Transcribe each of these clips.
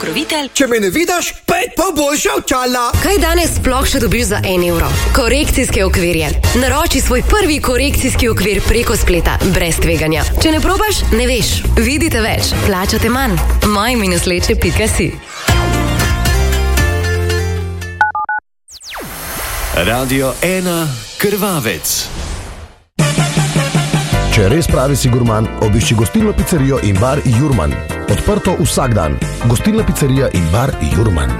Pokrovitelj. Če me ne vidiš, pet pa boljša očala. Kaj danes sploh še dobiš za 1 evro? Korekcijske okvirje. Naroči svoj prvi korekcijski okvir preko spleta, brez tveganja. Če ne probaš, ne veš. Vidite več, plačate manj. moj-leče.si. Radio 1 Krvavec. Če res pravi si gurman, obišči gostilno pizzerijo in bar Jurman. Odprto vsak dan. Gostilna pizerija in bar Jurman.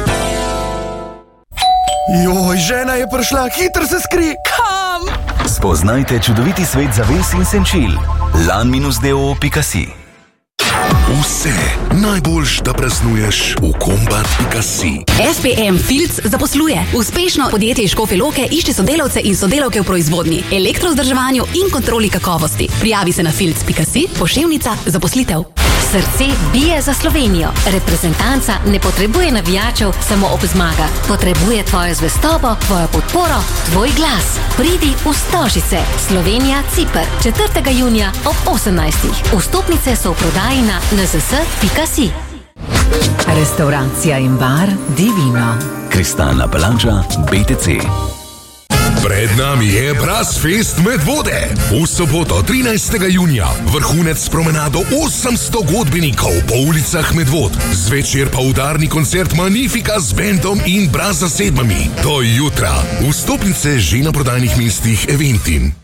Joj, žena je prišla, hitro se skri. Kam? Spoznajte čudoviti svet zaves in senčil. lan-do.si. Vse najboljš, da praznuješ v Kombat.si. SPM Filc zaposluje. Uspešno podjetje iz Škofje Loke išče sodelavce in sodelavke v proizvodnji, elektrozdrževanju in kontroli kakovosti. Prijavi se na filc.si, poševnica, zaposlitev. Srce bije za Slovenijo. Reprezentanca ne potrebuje navijačev samo ob zmagah. Potrebuje tvojo zvestobo, tvojo podporo, tvoj glas. Pridi v Stožice. Slovenija, Ciper. 4. junija ob 18. Vstopnice so v prodaji na nzs.si. Restauracija in bar Divino. Kristalna palača BTC. Pred nami je Brasfest Medvode. V soboto 13. junija vrhunec s promenado 800 godbenikov po ulicah Medvod. Zvečer pa udarni koncert Magnifica z bendom in Braz zasedbami. Do jutra. Vstopnice že na prodajnih mestih Eventin.